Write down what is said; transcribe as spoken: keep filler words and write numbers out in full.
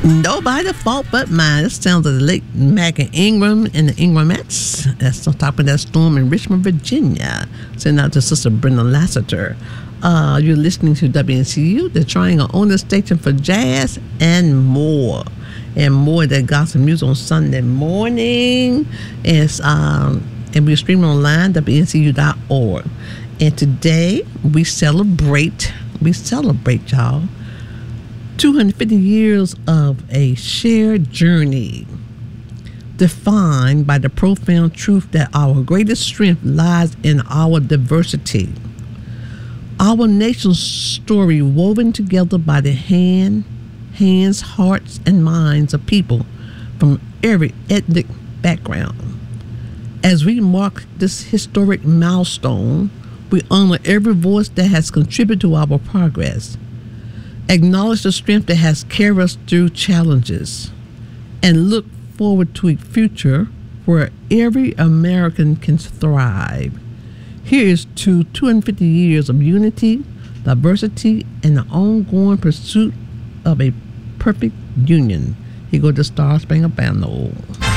Nobody fault but mine. That sounds like the late Mac and Ingram and the Ingramettes. That's on top of that storm in Richmond, Virginia. Send out to Sister Brenda Lassiter. Uh, you're listening to W N C U, the Triangle Owner Station for jazz and more. And more of that gospel music on Sunday morning. It's, um, and we're streaming online, W N C U dot org. And today we celebrate, we celebrate, y'all, two hundred fifty years of a shared journey defined by the profound truth that our greatest strength lies in our diversity. Our nation's story woven together by the hand, hands, hearts, and minds of people from every ethnic background. As we mark this historic milestone, we honor every voice that has contributed to our progress, acknowledge the strength that has carried us through challenges, and look forward to a future where every American can thrive. Here is to two hundred fifty years of unity, diversity, and the ongoing pursuit of a perfect union. Here go the Star Spangled Banner.